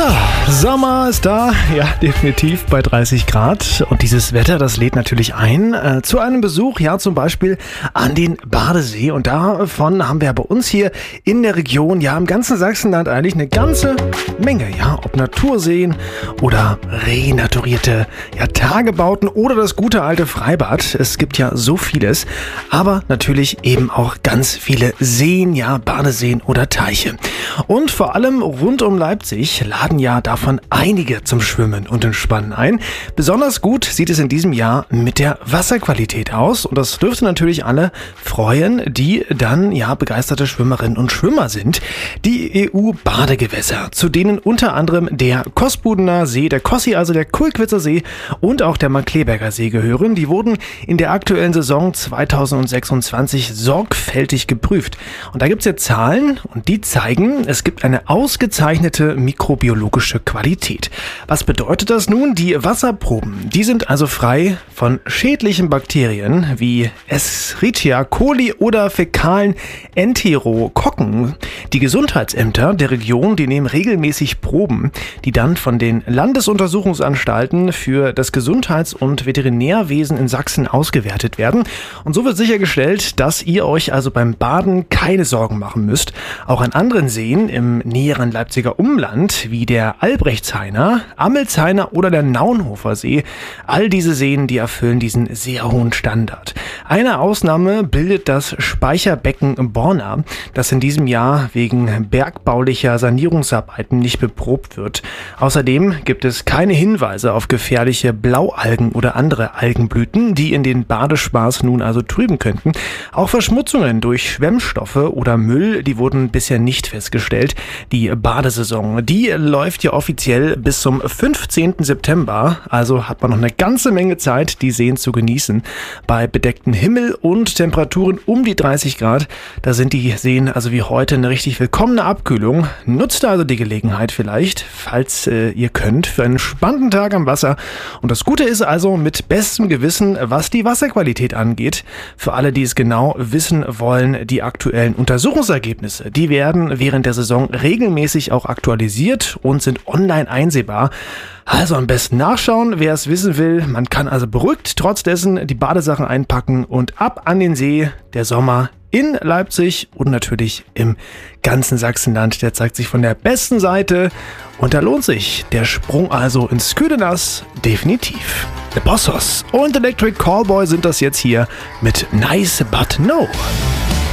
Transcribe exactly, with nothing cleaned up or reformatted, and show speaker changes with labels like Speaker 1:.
Speaker 1: Ja, Sommer ist da, ja, definitiv bei dreißig Grad. Und dieses Wetter, das lädt natürlich ein äh, zu einem Besuch, ja, zum Beispiel an den Badesee. Und davon haben wir bei uns hier in der Region, ja, im ganzen Sachsenland eigentlich eine ganze Menge, ja, ob Naturseen oder renaturierte, ja, Tagebauten oder das gute alte Freibad. Es gibt ja so vieles, aber natürlich eben auch ganz viele Seen, ja, Badeseen oder Teiche. Und vor allem rund um Leipzig laden ja davon einige zum Schwimmen und Entspannen ein. Besonders gut sieht es in diesem Jahr mit der Wasserqualität aus und das dürfte natürlich alle freuen, die dann ja begeisterte Schwimmerinnen und Schwimmer sind. Die E U-Badegewässer, zu denen unter anderem der Kosbudener See, der Kossi, also der Kulkwitzer See und auch der Markkleeberger See gehören, die wurden in der aktuellen Saison zweitausendsechsundzwanzig sorgfältig geprüft. Und da gibt es jetzt Zahlen und die zeigen, es gibt eine ausgezeichnete mikrobiologische Qualität. Was bedeutet das nun? Die Wasserproben, die sind also frei von schädlichen Bakterien wie Escherichia coli oder fäkalen Enterokokken. Die Gesundheitsämter der Region, die nehmen regelmäßig Proben, die dann von den Landesuntersuchungsanstalten für das Gesundheits- und Veterinärwesen in Sachsen ausgewertet werden. Und so wird sichergestellt, dass ihr euch also beim Baden keine Sorgen machen müsst. Auch an anderen Seen im näheren Leipziger Umland, wie der Albrechtshainer, Amelshainer oder der Naunhofer See, all diese Seen, die erfüllen diesen sehr hohen Standard. Eine Ausnahme bildet das Speicherbecken Borna, das in diesem Jahr wegen bergbaulicher Sanierungsarbeiten nicht beprobt wird. Außerdem gibt es keine Hinweise auf gefährliche Blaualgen oder andere Algenblüten, die in den Badespaß nun also trüben könnten. Auch Verschmutzungen durch Schwemmstoffe oder Müll, die wurden bisher nicht festgestellt. Die Badesaison, die läuft ja offiziell bis zum fünfzehnten September, also hat man noch eine ganze Menge Zeit, die Seen zu genießen. Bei bedecktem Himmel und Temperaturen um die dreißig Grad, da sind die Seen also wie heute eine richtig willkommene Abkühlung. Nutzt also die Gelegenheit vielleicht, falls äh, ihr könnt, für einen spannenden Tag am Wasser. Und das Gute ist also mit bestem Gewissen, was die Wasserqualität angeht. Für alle, die es genau wissen wollen, die aktuellen Untersuchungsergebnisse, die werden während der Saison regelmäßig auch aktualisiert und sind online einsehbar. Also am besten nachschauen, wer es wissen will. Man kann also beruhigt trotz dessen die Badesachen einpacken und ab an den See. Der Sommer in Leipzig und natürlich im ganzen Sachsenland, der zeigt sich von der besten Seite und da lohnt sich der Sprung also ins kühle Nass definitiv. The Bossos und Electric Callboy sind das jetzt hier mit Nice But No.